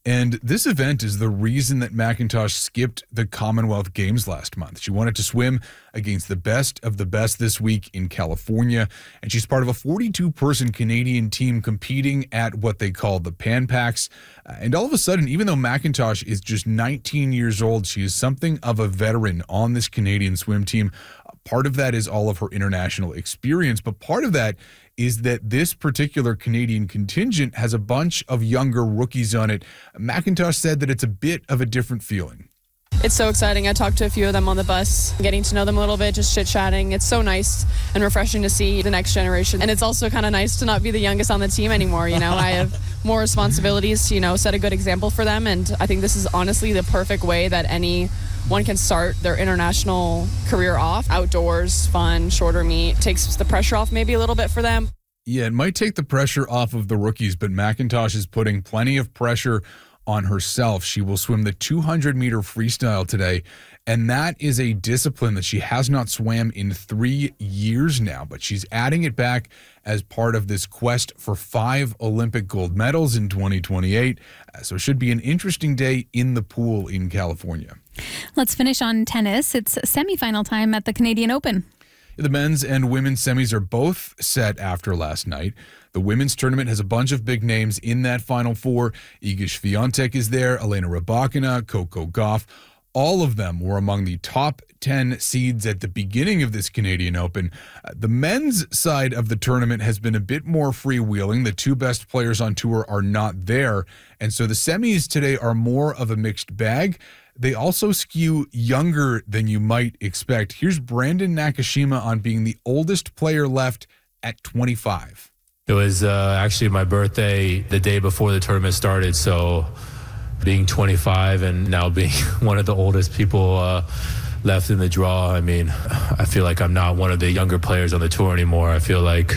And this event is the reason that McIntosh skipped the Commonwealth Games last month. She wanted to swim against the best of the best this week in California, and she's part of a 42-person Canadian team competing at what they call the Pan Pacs. And all of a sudden, even though McIntosh is just 19 years old, she is something of a veteran on this Canadian swim team. Part of that is all of her international experience, but part of that is that this particular Canadian contingent has a bunch of younger rookies on it. McIntosh said that it's a bit of a different feeling. It's so exciting. I talked to a few of them on the bus, getting to know them a little bit, just chit-chatting. It's so nice and refreshing to see the next generation. And it's also kind of nice to not be the youngest on the team anymore. You know, I have more responsibilities to, set a good example for them. And I think this is honestly the perfect way that anyone can start their international career off. Outdoors, fun, shorter meet, takes the pressure off maybe a little bit for them. Yeah, it might take the pressure off of the rookies, but McIntosh is putting plenty of pressure on herself. She will swim the 200-meter freestyle today, and that is a discipline that she has not swam in 3 years now, but she's adding it back as part of this quest for 5 Olympic gold medals in 2028. So it should be an interesting day in the pool in California. Let's finish on tennis. It's semifinal time at the Canadian Open. The men's and women's semis are both set after last night. The women's tournament has a bunch of big names in that Final Four. Iga Swiatek is there, Elena Rybakina, Coco Gauff. All of them were among the top 10 seeds at the beginning of this Canadian Open. The men's side of the tournament has been a bit more freewheeling. The 2 best players on tour are not there. And so the semis today are more of a mixed bag. They also skew younger than you might expect. Here's Brandon Nakashima on being the oldest player left at 25. It was actually my birthday the day before the tournament started, so being 25 and now being one of the oldest people left in the draw, I mean, I feel like I'm not one of the younger players on the tour anymore. I feel like,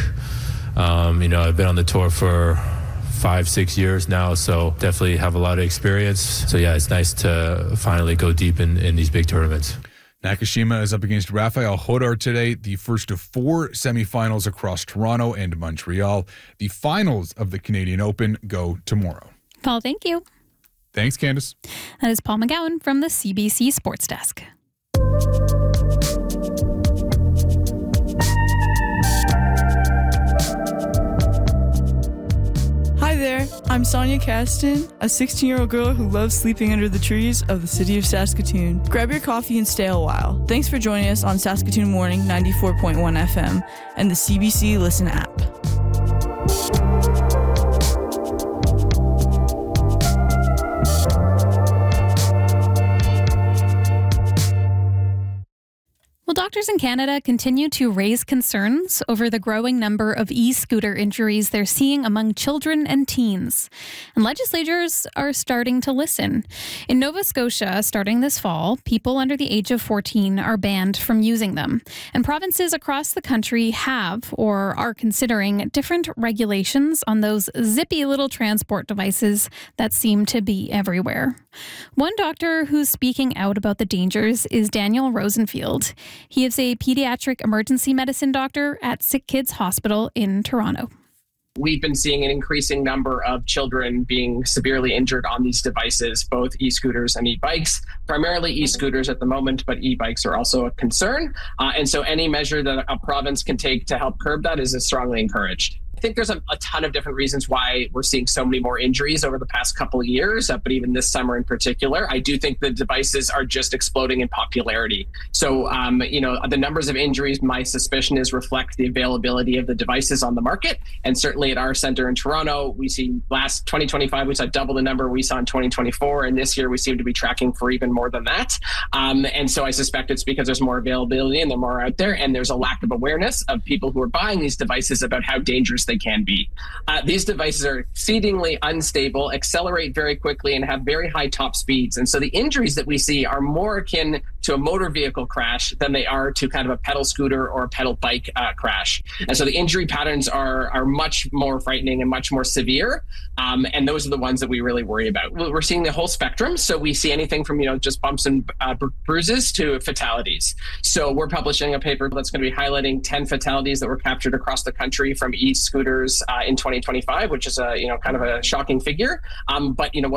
I've been on the tour for 5-6 years now, so definitely have a lot of experience. So yeah, it's nice to finally go deep in these big tournaments. Nakashima is up against Rafael Hodar today, the first of 4 semifinals across Toronto and Montreal. The finals of the Canadian Open go tomorrow. Paul, thank you. Thanks, Candace. That is Paul McGowan from the CBC Sports Desk. Hi there, I'm Sonia Caston, a 16-year-old girl who loves sleeping under the trees of the city of Saskatoon. Grab your coffee and stay a while. Thanks for joining us on Saskatoon Morning 94.1 FM and the CBC Listen app. Well, doctors in Canada continue to raise concerns over the growing number of e-scooter injuries they're seeing among children and teens. And legislators are starting to listen. In Nova Scotia, starting this fall, people under the age of 14 are banned from using them. And provinces across the country have or are considering different regulations on those zippy little transport devices that seem to be everywhere. One doctor who's speaking out about the dangers is Daniel Rosenfield. He is a pediatric emergency medicine doctor at Sick Kids Hospital in Toronto. We've been seeing an increasing number of children being severely injured on these devices, both e-scooters and e-bikes, primarily e-scooters at the moment, but e-bikes are also a concern. And so any measure that a province can take to help curb that is strongly encouraged. I think there's a ton of different reasons why we're seeing so many more injuries over the past couple of years, but even this summer in particular. I do think the devices are just exploding in popularity. So, the numbers of injuries, my suspicion is reflect the availability of the devices on the market. And certainly at our center in Toronto, we see last 2025, we saw double the number we saw in 2024. And this year we seem to be tracking for even more than that. And so I suspect it's because there's more availability and they're more out there. And there's a lack of awareness of people who are buying these devices about how dangerous they can be. These devices are exceedingly unstable, accelerate very quickly, and have very high top speeds. And so the injuries that we see are more akin to a motor vehicle crash than they are to kind of a pedal scooter or a pedal bike crash. And so the injury patterns are much more frightening and much more severe. And those are the ones that we really worry about. We're seeing the whole spectrum. So we see anything from, just bumps and bruises to fatalities. So we're publishing a paper that's going to be highlighting 10 fatalities that were captured across the country from e-scooters in 2025, which is kind of a shocking figure. But what